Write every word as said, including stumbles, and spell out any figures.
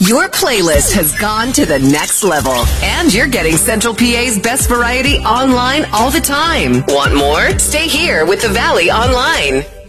Your playlist has gone to the next level, and you're getting Central P A's best variety online all the time. Want more? Stay here with the Valley Online.